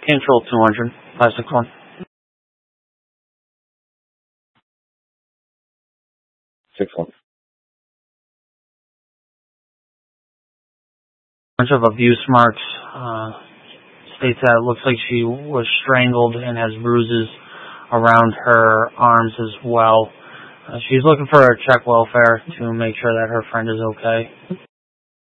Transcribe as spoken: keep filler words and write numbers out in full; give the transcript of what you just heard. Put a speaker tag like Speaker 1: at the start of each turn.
Speaker 1: Control two hundred, five six one.
Speaker 2: six one.
Speaker 1: Bunch of abuse marks. Uh, states that it looks like she was strangled and has bruises around her arms as well. Uh, she's looking for a check welfare to make sure that her friend is okay.